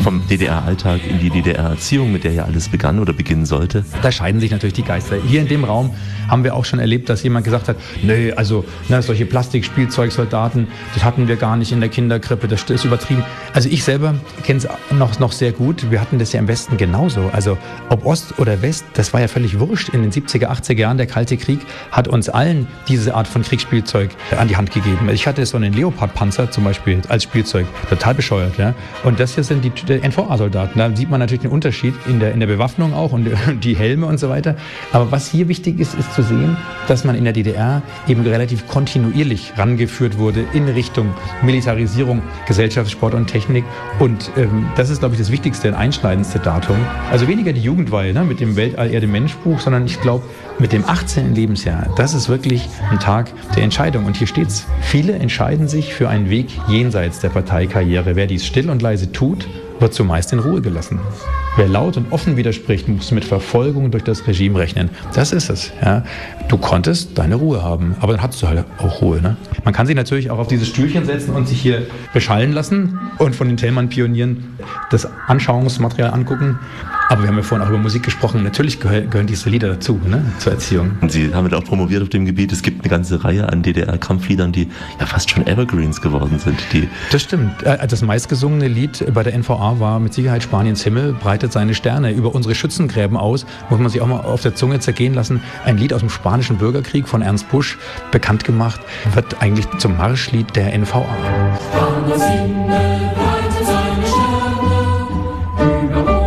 vom DDR-Alltag in die DDR-Erziehung, mit der ja alles begann oder beginnen sollte? Da scheiden sich natürlich die Geister. Hier in dem Raum haben wir auch schon erlebt, dass jemand gesagt hat, nee, also solche Plastikspielzeugsoldaten, das hatten wir gar nicht in der Kinderkrippe, das ist übertrieben. Also ich selber kenne es noch sehr gut. Wir hatten das ja im Westen genauso. Also ob Ost oder West, das war ja völlig wurscht. In den 70er, 80er Jahren, der Kalte Krieg hat uns allen diese Art von Kriegsspielzeug an die Hand gegeben. Ich hatte so einen Leopard-Panzer zum Beispiel als Spielzeug, total bescheuert. Ja? Und das hier sind die NVA-Soldaten. Da sieht man natürlich den Unterschied in der Bewaffnung auch und die Helme und so weiter. Aber was hier wichtig ist, ist zu sehen, dass man in der DDR eben relativ kontinuierlich rangeführt wurde in Richtung Militarisierung, Gesellschaft, Sport und Technik. Und das ist, glaube ich, das wichtigste und einschneidendste Datum. Also weniger die Jugendweihe mit dem Weltall-Erde-Mensch-Buch, sondern ich glaube, mit dem 18. Lebensjahr, das ist wirklich ein Tag der Entscheidung. Und hier steht's. Viele entscheiden sich für einen Weg jenseits der Parteikarriere. Wer dies still und leise tut, wird zumeist in Ruhe gelassen. Wer laut und offen widerspricht, muss mit Verfolgung durch das Regime rechnen. Das ist es. Ja. Du konntest deine Ruhe haben, aber dann hattest du halt auch Ruhe. Ne? Man kann sich natürlich auch auf dieses Stühlchen setzen und sich hier beschallen lassen und von den Thälmann-Pionieren das Anschauungsmaterial angucken. Aber wir haben ja vorhin auch über Musik gesprochen. Natürlich gehören diese Lieder dazu, zur Erziehung. Und Sie haben ja auch promoviert auf dem Gebiet. Es gibt eine ganze Reihe an DDR-Kampfliedern, die ja fast schon Evergreens geworden sind. Das stimmt. Das meistgesungene Lied bei der NVA war mit Sicherheit Spaniens Himmel breitet seine Sterne über unsere Schützengräben aus. Muss man sich auch mal auf der Zunge zergehen lassen. Ein Lied aus dem Spanischen Bürgerkrieg von Ernst Busch, bekannt gemacht, wird eigentlich zum Marschlied der NVA. Spaniens Himmel breitet seine Sterne über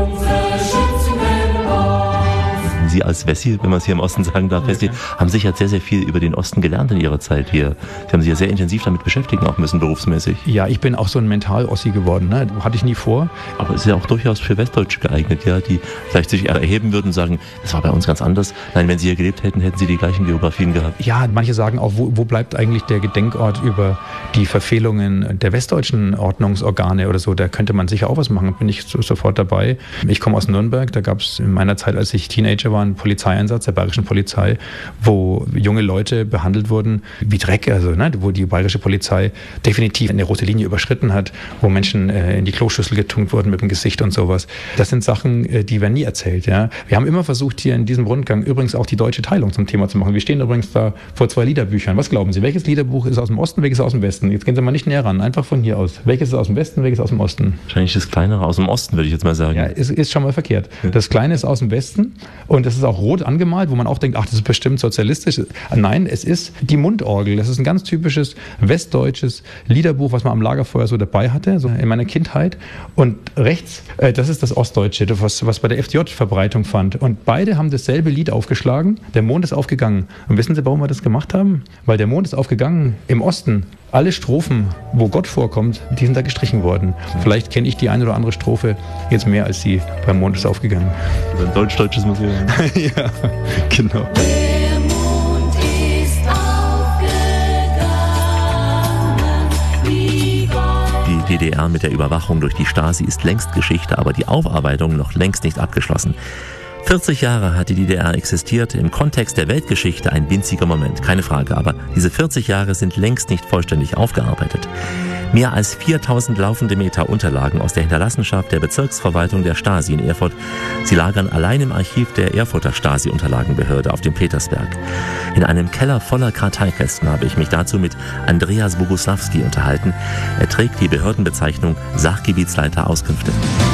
Sie als Wessi, wenn man es hier im Osten sagen darf, Wessi, haben sicher sehr, sehr viel über den Osten gelernt in Ihrer Zeit hier. Sie haben sich ja sehr intensiv damit beschäftigen auch müssen, berufsmäßig. Ja, ich bin auch so ein Mental-Ossi geworden. Hatte ich nie vor. Aber es ist ja auch durchaus für Westdeutsche geeignet, ja, die vielleicht sich erheben würden und sagen, das war bei uns ganz anders. Nein, wenn Sie hier gelebt hätten, hätten Sie die gleichen Biografien gehabt. Ja, manche sagen auch, wo bleibt eigentlich der Gedenkort über die Verfehlungen der westdeutschen Ordnungsorgane oder so? Da könnte man sicher auch was machen. Bin ich sofort dabei. Ich komme aus Nürnberg. Da gab es in meiner Zeit, als ich Teenager war, einen Polizeieinsatz der bayerischen Polizei, wo junge Leute behandelt wurden wie Dreck, also wo die bayerische Polizei definitiv eine rote Linie überschritten hat, wo Menschen in die Kloschüssel getunkt wurden mit dem Gesicht und sowas. Das sind Sachen, die werden nie erzählt. Ja. Wir haben immer versucht, hier in diesem Rundgang übrigens auch die deutsche Teilung zum Thema zu machen. Wir stehen übrigens da vor 2 Liederbüchern. Was glauben Sie? Welches Liederbuch ist aus dem Osten, welches aus dem Westen? Jetzt gehen Sie mal nicht näher ran, einfach von hier aus. Welches ist aus dem Westen, welches aus dem Osten? Wahrscheinlich das kleinere aus dem Osten, würde ich jetzt mal sagen. Ja, ist schon mal verkehrt. Das kleine ist aus dem Westen und das ist auch rot angemalt, wo man auch denkt, ach, das ist bestimmt sozialistisch. Nein, es ist die Mundorgel. Das ist ein ganz typisches westdeutsches Liederbuch, was man am Lagerfeuer so dabei hatte, so in meiner Kindheit. Und rechts, das ist das Ostdeutsche, was bei der FDJ-Verbreitung fand. Und beide haben dasselbe Lied aufgeschlagen. Der Mond ist aufgegangen. Und wissen Sie, warum wir das gemacht haben? Weil der Mond ist aufgegangen im Osten. Alle Strophen, wo Gott vorkommt, die sind da gestrichen worden. Vielleicht kenne ich die eine oder andere Strophe jetzt mehr als Sie beim Mond ist aufgegangen. Ein deutsch-deutsches Museum. Ja, genau. Der Mond ist aufgegangen, wie Gott. Die DDR mit der Überwachung durch die Stasi ist längst Geschichte, aber die Aufarbeitung noch längst nicht abgeschlossen. 40 Jahre hat die DDR existiert, im Kontext der Weltgeschichte ein winziger Moment, keine Frage, aber diese 40 Jahre sind längst nicht vollständig aufgearbeitet. Mehr als 4000 laufende Meter Unterlagen aus der Hinterlassenschaft der Bezirksverwaltung der Stasi in Erfurt. Sie lagern allein im Archiv der Erfurter Stasi-Unterlagenbehörde auf dem Petersberg. In einem Keller voller Karteikästen habe ich mich dazu mit Andreas Boguslawski unterhalten. Er trägt die Behördenbezeichnung Sachgebietsleiter Auskünfte.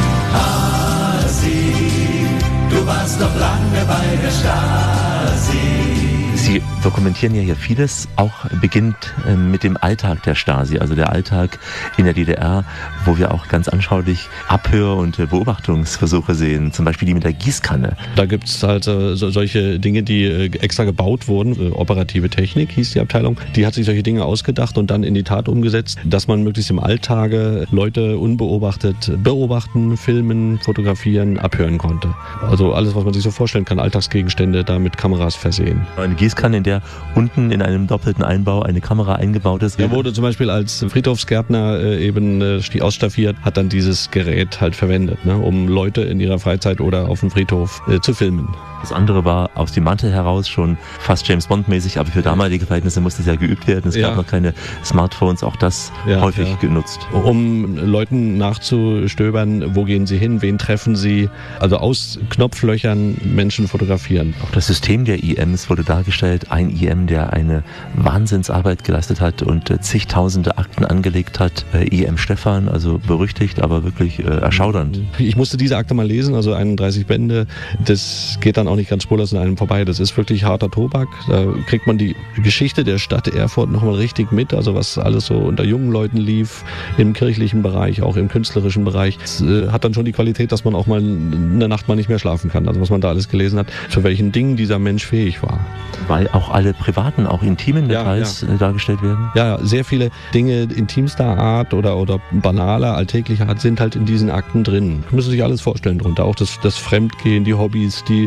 Du warst doch lange bei der Stasi. Sie dokumentieren ja hier vieles, auch beginnt mit dem Alltag der Stasi, also der Alltag in der DDR, wo wir auch ganz anschaulich Abhör- und Beobachtungsversuche sehen, zum Beispiel die mit der Gießkanne. Da gibt es halt solche Dinge, die extra gebaut wurden. Operative Technik hieß die Abteilung. Die hat sich solche Dinge ausgedacht und dann in die Tat umgesetzt, dass man möglichst im Alltage Leute unbeobachtet beobachten, filmen, fotografieren, abhören konnte. Also alles, was man sich so vorstellen kann, Alltagsgegenstände da mit Kameras versehen. Eine Gießkanne kann, in der unten in einem doppelten Einbau eine Kamera eingebaut ist. Er wurde zum Beispiel als Friedhofsgärtner ausstaffiert, hat dann dieses Gerät halt verwendet, ne, um Leute in ihrer Freizeit oder auf dem Friedhof zu filmen. Das andere war aus dem Mantel heraus schon fast James Bond-mäßig, aber für damalige Verhältnisse musste es ja geübt werden. Es gab noch keine Smartphones, auch das häufig genutzt. Um Leuten nachzustöbern, wo gehen sie hin, wen treffen sie, also aus Knopflöchern Menschen fotografieren. Auch das System der IMs wurde dargestellt. Ein IM, der eine Wahnsinnsarbeit geleistet hat und zigtausende Akten angelegt hat. IM Stefan, also berüchtigt, aber wirklich erschaudernd. Ich musste diese Akte mal lesen, also 31 Bände. Das geht dann auch nicht ganz spurlos an einem vorbei. Das ist wirklich harter Tobak. Da kriegt man die Geschichte der Stadt Erfurt nochmal richtig mit, also was alles so unter jungen Leuten lief, im kirchlichen Bereich, auch im künstlerischen Bereich. Es hat dann schon die Qualität, dass man auch mal in der Nacht mal nicht mehr schlafen kann. Also was man da alles gelesen hat, zu welchen Dingen dieser Mensch fähig war. Weil auch alle privaten, auch intimen Details dargestellt werden? Ja, sehr viele Dinge intimster Art oder banaler, alltäglicher Art sind halt in diesen Akten drin. Man müssen sich alles vorstellen drunter. Auch das Fremdgehen, die Hobbys, die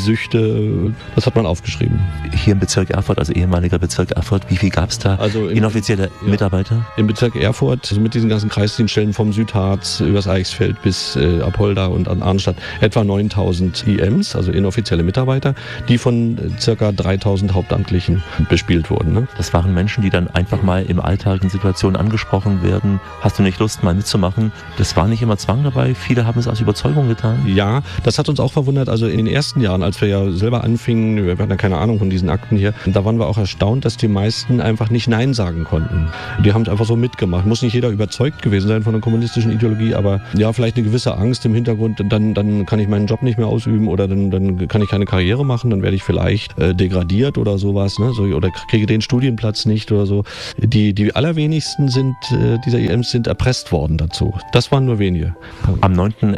Süchte, das hat man aufgeschrieben. Hier im Bezirk Erfurt, also ehemaliger Bezirk Erfurt, wie viel gab es da inoffizielle Mitarbeiter? Im Bezirk Erfurt, also mit diesen ganzen Kreisdienststellen vom Südharz übers Eichsfeld bis Apolda und an Arnstadt, etwa 9000 IMs, also inoffizielle Mitarbeiter, die von ca. 3000 Hauptamtlichen bespielt wurden. Ne? Das waren Menschen, die dann einfach mal im Alltag in Situationen angesprochen werden. Hast du nicht Lust, mal mitzumachen? Das war nicht immer Zwang dabei. Viele haben es aus Überzeugung getan. Ja, das hat uns auch verwundert. Also in den ersten Jahren, als wir ja selber anfingen, wir hatten ja keine Ahnung von diesen Akten hier, da waren wir auch erstaunt, dass die meisten einfach nicht Nein sagen konnten. Die haben es einfach so mitgemacht. Muss nicht jeder überzeugt gewesen sein von der kommunistischen Ideologie, aber ja, vielleicht eine gewisse Angst im Hintergrund, dann kann ich meinen Job nicht mehr ausüben oder dann kann ich keine Karriere machen, dann werde ich vielleicht degradiert oder sowas, ne? oder kriege den Studienplatz nicht oder so. Die allerwenigsten dieser IMs sind erpresst worden dazu. Das waren nur wenige. Am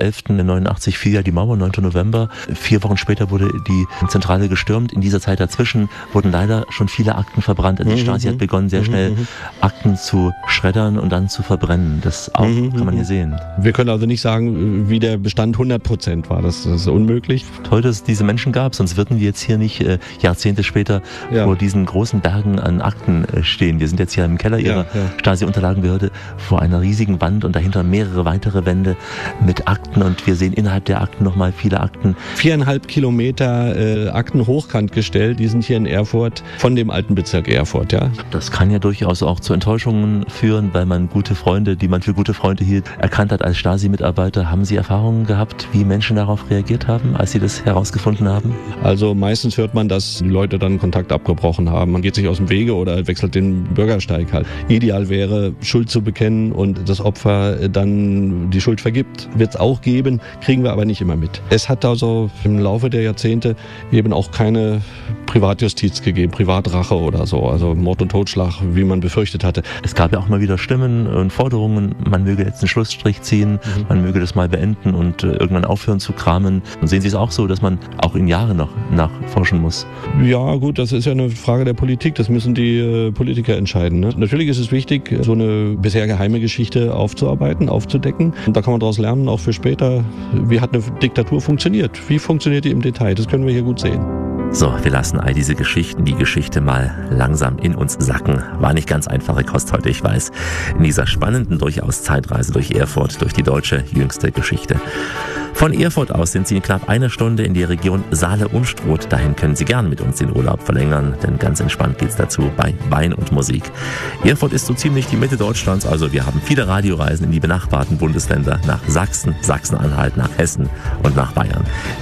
9.11.89 fiel ja die Mauer, 9. November. 4 Wochen später wurde die Zentrale gestürmt. In dieser Zeit dazwischen wurden leider schon viele Akten verbrannt. Also die Stasi hat begonnen, sehr schnell Akten zu schreddern und dann zu verbrennen. Das auch kann man hier sehen. Wir können also nicht sagen, wie der Bestand 100% war. Das ist unmöglich. Toll, dass es diese Menschen gab, sonst würden wir jetzt hier nicht Jahrzehnte später vor diesen großen Bergen an Akten stehen. Wir sind jetzt hier im Keller ihrer Stasi-Unterlagenbehörde vor einer riesigen Wand und dahinter mehrere weitere Wände mit Akten und wir sehen innerhalb der Akten nochmal viele Akten. 4,5 Kilometer Akten hochkant gestellt, die sind hier in Erfurt von dem alten Bezirk Erfurt, ja. Das kann ja durchaus auch zu Enttäuschungen führen, weil man gute Freunde, die man für gute Freunde hielt, erkannt hat als Stasi-Mitarbeiter. Haben Sie Erfahrungen gehabt, wie Menschen darauf reagiert haben, als Sie das herausgefunden haben? Also meistens hört man, dass die Leute dann Kontakt abgebrochen haben. Man geht sich aus dem Wege oder wechselt den Bürgersteig halt. Ideal wäre, Schuld zu bekennen und das Opfer dann die Schuld vergibt. Wird es auch geben, kriegen wir aber nicht immer mit. Es hat also im Laufe der Jahrzehnte eben auch keine Privatjustiz gegeben, Privatrache oder so, also Mord und Totschlag, wie man befürchtet hatte. Es gab ja auch mal wieder Stimmen und Forderungen, man möge jetzt einen Schlussstrich ziehen, man möge das mal beenden und irgendwann aufhören zu kramen. Und sehen Sie es auch so, dass man auch in Jahren noch nachforschen muss? Ja gut, das ist ja eine Frage der Politik, das müssen die Politiker entscheiden. Ne? Natürlich ist es wichtig, so eine bisher geheime Geschichte aufzuarbeiten, aufzudecken. Und da kann man daraus lernen, auch für später, wie hat eine Diktatur funktioniert? Wie funktioniert die im Detail? Das können wir hier gut sehen. So, wir lassen all diese Geschichten, die Geschichte mal langsam in uns sacken. War nicht ganz einfache Kost heute, ich weiß. In dieser spannenden, durchaus Zeitreise durch Erfurt, durch die deutsche jüngste Geschichte. Von Erfurt aus sind Sie in knapp einer Stunde in die Region Saale-Unstrut. Dahin können Sie gern mit uns den Urlaub verlängern, denn ganz entspannt geht's dazu bei Wein und Musik. Erfurt ist so ziemlich die Mitte Deutschlands, also wir haben viele Radioreisen in die benachbarten Bundesländer, nach Sachsen, Sachsen-Anhalt, nach Hessen und nach Bayern.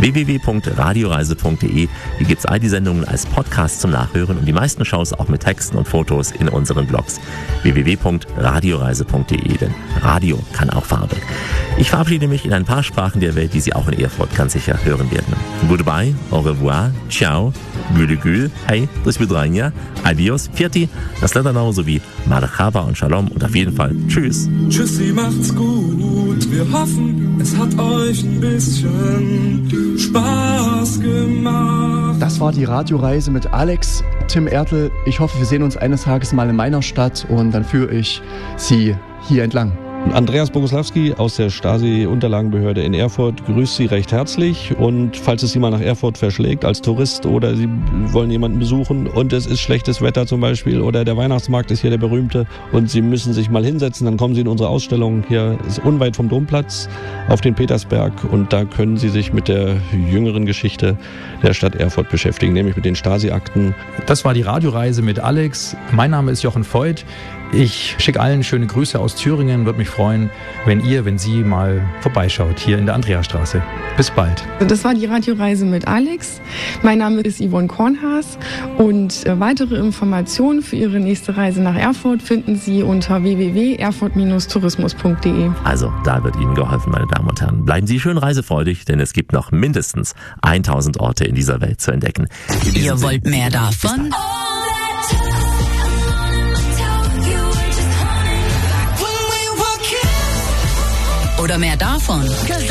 www.radioreise.de. Hier gibt's all die Sendungen als Podcast zum Nachhören und die meisten Shows auch mit Texten und Fotos in unseren Blogs. www.radioreise.de, denn Radio kann auch Farbe. Ich verabschiede mich in ein paar Sprachen der Welt, die Sie auch in Erfurt ganz sicher hören werden. Goodbye, au revoir, ciao, güle gül, hey, do svidranja, adios, firti, das Letternau sowie Marhaba und Shalom und auf jeden Fall Tschüss. Tschüssi, macht's gut. Wir hoffen, es hat euch ein bisschen Spaß gemacht. Das war die Radioreise mit Alex, Tim Ertl. Ich hoffe, wir sehen uns eines Tages mal in meiner Stadt und dann führe ich Sie hier entlang. Andreas Boguslawski aus der Stasi-Unterlagenbehörde in Erfurt grüßt Sie recht herzlich, und falls es Sie mal nach Erfurt verschlägt als Tourist oder Sie wollen jemanden besuchen und es ist schlechtes Wetter zum Beispiel oder der Weihnachtsmarkt ist hier der berühmte und Sie müssen sich mal hinsetzen, dann kommen Sie in unsere Ausstellung. Hier ist unweit vom Domplatz auf den Petersberg, und da können Sie sich mit der jüngeren Geschichte der Stadt Erfurt beschäftigen, nämlich mit den Stasi-Akten. Das war die Radioreise mit Alex. Mein Name ist Jochen Voigt. Ich schicke allen schöne Grüße aus Thüringen. Würde mich freuen, wenn Sie mal vorbeischaut hier in der Andreasstraße. Bis bald. Das war die Radioreise mit Alex. Mein Name ist Yvonne Kornhaas, und weitere Informationen für Ihre nächste Reise nach Erfurt finden Sie unter www.erfurt-tourismus.de. Also, da wird Ihnen geholfen, meine Damen und Herren. Bleiben Sie schön reisefreudig, denn es gibt noch mindestens 1000 Orte in dieser Welt zu entdecken. Ihr wollt mehr davon? Oder mehr davon?